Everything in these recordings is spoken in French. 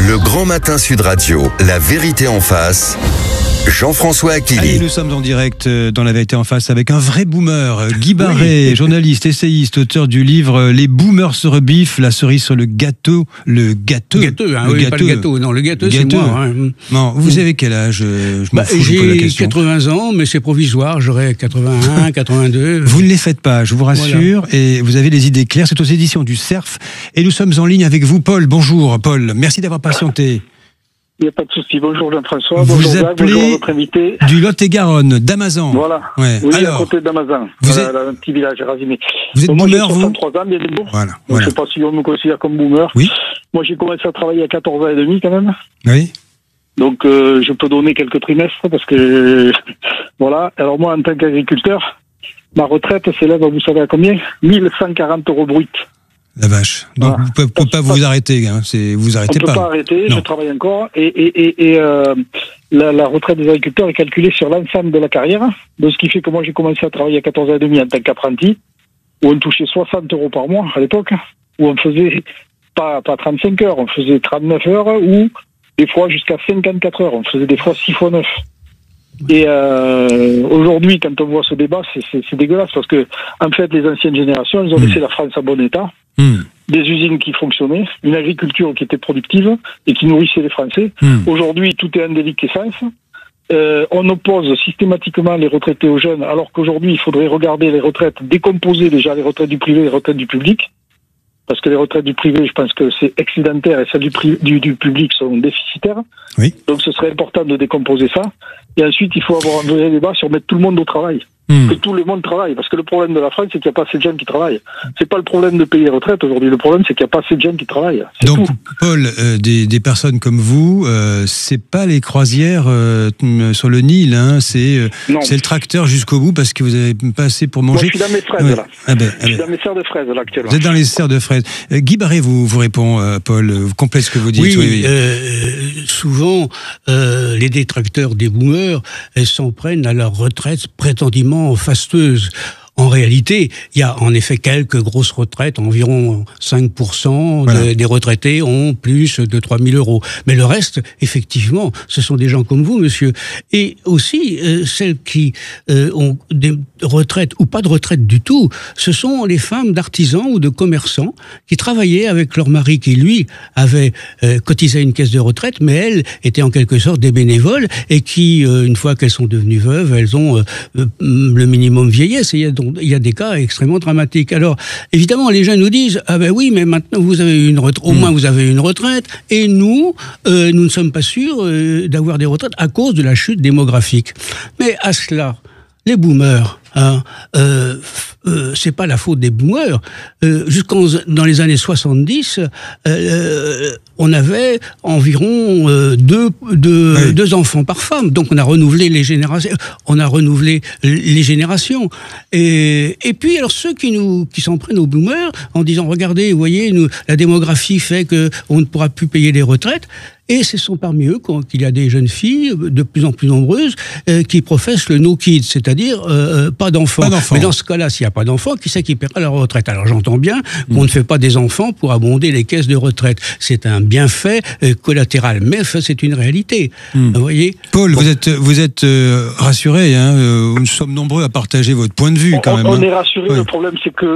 Le Grand Matin Sud Radio, la vérité en face. Jean-François Aquili. Allez, nous sommes en direct dans La Vérité en face avec un vrai boomer, Guy Barret, oui. Journaliste, essayiste, auteur du livre Les boomers se rebiffent, la cerise sur le gâteau. Le gâteau, pas le gâteau, non, le gâteau c'est moi. Hein. Non, vous avez quel âge? J'ai 80 ans, mais c'est provisoire, j'aurai 81, 82. Vous ne les faites pas, je vous rassure, voilà. Et vous avez les idées claires, c'est aux éditions du Cerf, et nous sommes en ligne avec vous, Paul. Bonjour, Paul, merci d'avoir patienté. Il n'y a pas de souci. Bonjour Jean-François, bonjour Jacques, bonjour à votre invité. Du Lot-et-Garonne, d'Amazon. Voilà, ouais. Oui, alors, à côté d'Amazon, voilà, un petit village rasé. Vous êtes moi, boomer, j'ai 63 ans, bien sûr. Voilà. Je ne sais pas si on me considère comme boomer. Oui. Moi, j'ai commencé à travailler à 14 ans et demi quand même. Oui. Donc, je peux donner quelques trimestres parce que, voilà. Alors moi, en tant qu'agriculteur, ma retraite s'élève, vous savez à combien? 1140 € brut. La vache. Donc, voilà. Vous ne pouvez pas vous arrêter. Hein. Vous arrêtez pas. On ne peut pas arrêter, non. Je travaille encore. Et la retraite des agriculteurs est calculée sur l'ensemble de la carrière. Donc, ce qui fait que moi, j'ai commencé à travailler à 14 ans et demi en tant qu'apprenti, où on touchait 60 € par mois à l'époque, où on faisait pas 35 heures, on faisait 39 heures, ou des fois jusqu'à 54 heures. On faisait des fois 6 fois 9. Et aujourd'hui, quand on voit ce débat, c'est dégueulasse parce que, en fait, les anciennes générations, elles ont laissé la France en bon état. Des usines qui fonctionnaient, une agriculture qui était productive et qui nourrissait les Français. Aujourd'hui, tout est en déliquescence. On oppose systématiquement les retraités aux jeunes, alors qu'aujourd'hui, il faudrait regarder les retraites, décomposer déjà les retraites du privé et les retraites du public. Parce que les retraites du privé, je pense que c'est excédentaire et celles du public sont déficitaires. Oui. Donc ce serait important de décomposer ça. Et ensuite, il faut avoir un vrai débat sur mettre tout le monde au travail. Que tout le monde travaille. Parce que le problème de la France, c'est qu'il n'y a pas assez de jeunes qui travaillent. C'est pas le problème de payer les retraites aujourd'hui. Le problème, c'est qu'il n'y a pas assez de jeunes qui travaillent. Donc, tout. Paul, des personnes comme vous, c'est pas les croisières sur le Nil, hein, c'est le tracteur jusqu'au bout parce que vous n'avez pas assez pour manger. Moi, je suis dans mes fraises, là. Je suis dans mes serres de fraises, là, actuellement. Vous êtes dans les serres de fraises. Guy Barret vous répond, Paul, vous complète ce que vous dites. Oui. Souvent, les détracteurs des boomers s'en prennent à leur retraite prétendument fastueuse. En réalité, il y a en effet quelques grosses retraites, environ 5% des retraités ont plus de 3 000 €. Mais le reste, effectivement, ce sont des gens comme vous, monsieur. Et aussi, celles qui ont des retraites ou pas de retraite du tout, ce sont les femmes d'artisans ou de commerçants qui travaillaient avec leur mari qui, lui, avait cotisé à une caisse de retraite, mais elles étaient en quelque sorte des bénévoles et qui, une fois qu'elles sont devenues veuves, elles ont le minimum vieillesse. Il y a des cas extrêmement dramatiques. Alors, évidemment, les gens nous disent « Ah ben oui, mais maintenant, vous avez une retraite, au moins vous avez une retraite, et nous ne sommes pas sûrs d'avoir des retraites à cause de la chute démographique. » Mais à cela, les boomers, c'est pas la faute des boomers. Dans les années 70, on avait environ deux enfants par femme. Donc on a renouvelé les générations. Et puis alors ceux qui s'en prennent aux boomers en disant regardez, vous voyez, la démographie fait que on ne pourra plus payer les retraites. Et ce sont parmi eux qu'il y a des jeunes filles de plus en plus nombreuses qui professent le no kids, c'est-à-dire pas d'enfants. Mais dans ce cas-là, s'il n'y a pas d'enfants, qui c'est qui paiera la retraite? Alors j'entends bien qu'on ne fait pas des enfants pour abonder les caisses de retraite. C'est un bienfait collatéral, mais c'est une réalité. Vous voyez. Paul, vous êtes rassuré, hein, nous sommes nombreux à partager votre point de vue quand même. On est rassuré. Oui. Le problème, c'est que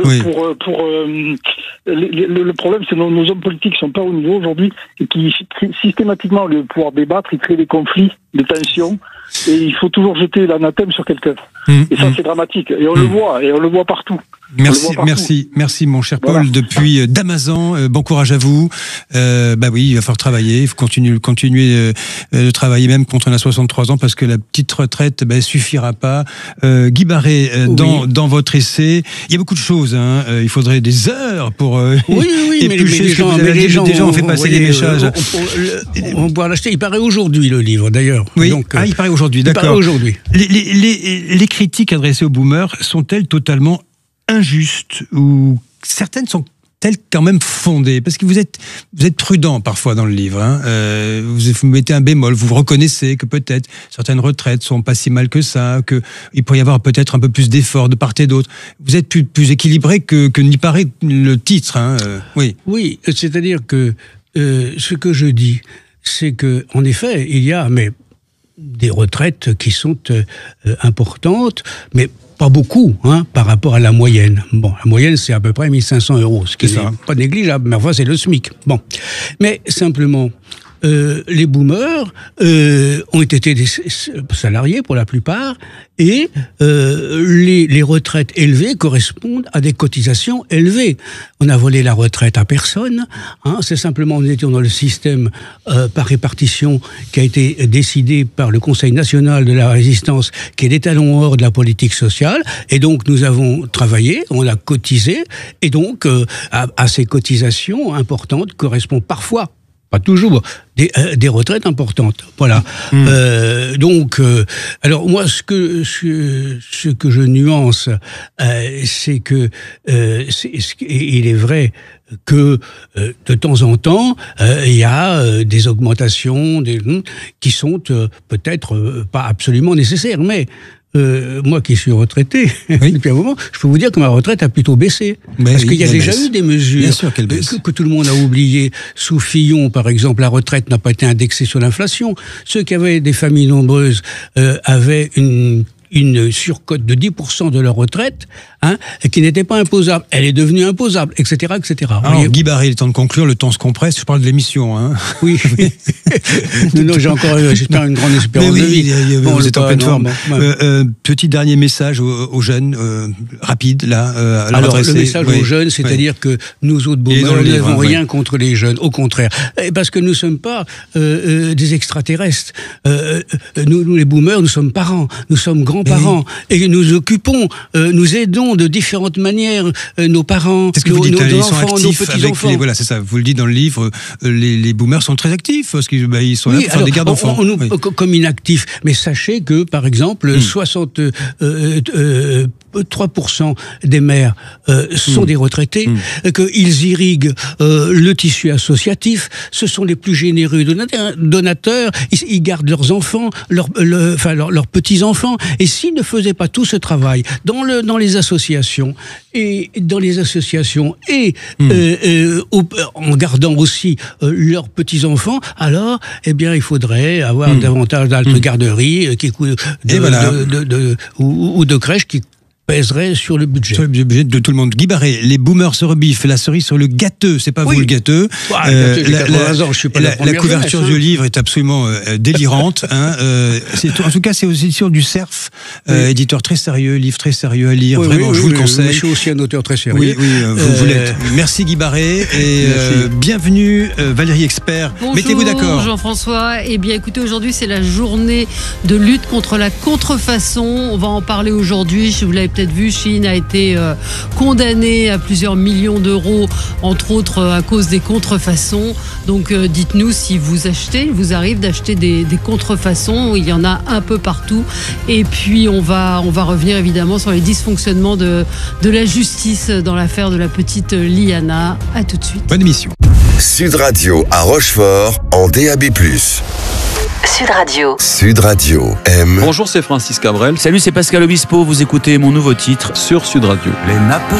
le problème, c'est que nos hommes politiques ne sont pas au niveau aujourd'hui et qui systématiquement, au lieu de pouvoir débattre, ils créent des conflits, des tensions, et il faut toujours jeter l'anathème sur quelqu'un. Et ça, c'est dramatique. Et on le voit partout. Merci, mon cher Paul, depuis d'Amazon. Bon courage à vous. Oui, il va falloir travailler. Il faut continuer de travailler même quand on a 63 ans, parce que la petite retraite, suffira pas. Guy Barret, dans votre essai, il y a beaucoup de choses. Hein. Il faudrait des heures pour éplucher ce que vous avez dit. Déjà, on fait passer des messages. On pourra l'acheter. Il paraît aujourd'hui, le livre, d'ailleurs. Oui. Donc, il paraît aujourd'hui. D'accord. Il paraît aujourd'hui. Les critiques adressées aux boomers sont-elles totalement injustes, ou certaines sont-elles quand même fondées? Parce que vous êtes prudent parfois dans le livre. Hein. Vous mettez un bémol, vous reconnaissez que peut-être certaines retraites sont pas si mal que ça, qu'il pourrait y avoir peut-être un peu plus d'efforts de part et d'autre. Vous êtes plus équilibré que n'y paraît le titre. Hein. Oui, c'est-à-dire que ce que je dis, c'est que, en effet, il y a des retraites qui sont importantes, mais pas beaucoup, par rapport à la moyenne. Bon, la moyenne, c'est à peu près 1 500 €, ce qui n'est pas négligeable, mais enfin, c'est le SMIC. Bon. Mais simplement, les boomers ont été des salariés pour la plupart, et les retraites élevées correspondent à des cotisations élevées. On a volé la retraite à personne, c'est simplement, nous étions dans le système par répartition qui a été décidé par le Conseil national de la résistance, qui est l'étalon or de la politique sociale, et donc nous avons travaillé, on a cotisé, et donc à ces cotisations importantes correspond parfois, pas toujours, des retraites importantes. Voilà. Donc, alors moi, ce que je nuance, c'est que il est vrai que de temps en temps, il y a des augmentations qui sont peut-être pas absolument nécessaires, mais moi qui suis retraité depuis un moment, je peux vous dire que ma retraite a plutôt baissé. Parce qu'il y a déjà eu des mesures que tout le monde a oubliées. Sous Fillon, par exemple, la retraite n'a pas été indexée sur l'inflation. Ceux qui avaient des familles nombreuses avaient une surcote de 10% de leur retraite, qui n'était pas imposable. Elle est devenue imposable, etc., etc. Alors, Guy Barré, il est temps de conclure, le temps se compresse, je parle de l'émission. Oui. Non, j'ai une grande espérance de vie. Vous êtes en pleine forme. Petit dernier message aux jeunes, rapide, là, à leur adresser. Le message aux jeunes, c'est-à-dire que nous autres boomers, nous n'avons rien contre les jeunes, au contraire. Parce que nous ne sommes pas des extraterrestres. Nous, les boomers, nous sommes parents, nous sommes grands-parents, et nous occupons, nous aidons de différentes manières nos parents, nos enfants, nos petits-enfants. Voilà, c'est ça, vous le dites dans le livre, les boomers sont très actifs, parce qu'ils sont là pour faire des gardes d'enfants. Comme inactifs, mais sachez que, par exemple, 3% des maires sont des retraités, qu'ils irriguent le tissu associatif, ce sont les plus généreux donateurs, ils gardent leurs enfants, leurs petits-enfants, et s'ils ne faisaient pas tout ce travail dans les associations, et en gardant aussi leurs petits-enfants, alors, eh bien, il faudrait avoir davantage d'altes garderies ou de crèches qui pèserait sur le budget. Sur le budget de tout le monde. Guy Barré, les boomers se rebiffent, la cerise sur le gâteux, c'est pas vous le gâteux. J'ai 80 ans, je suis pas la couverture du livre est absolument délirante. En tout cas, c'est aux éditions du Cerf, éditeur très sérieux, livre très sérieux à lire. Vraiment, je vous le conseille. Je suis aussi un auteur très sérieux. Oui, vous l'êtes. Merci Guy Barré et bienvenue Valérie Expert. Bonjour, mettez-vous d'accord. Jean-François. Eh bien, écoutez, aujourd'hui, c'est la journée de lutte contre la contrefaçon. On va en parler aujourd'hui. Vous l'avez peut-être vu, Shein a été condamné à plusieurs millions d'euros, entre autres à cause des contrefaçons. Donc dites-nous si vous arrive d'acheter des contrefaçons. Il y en a un peu partout. Et puis on va revenir évidemment sur les dysfonctionnements de la justice dans l'affaire de la petite Liana. À tout de suite. Bonne émission. Sud Radio à Rochefort en DAB+. Sud Radio. Sud Radio aime. Bonjour, c'est Francis Cabrel. Salut, c'est Pascal Obispo. Vous écoutez mon nouveau titre sur Sud Radio. Les nappes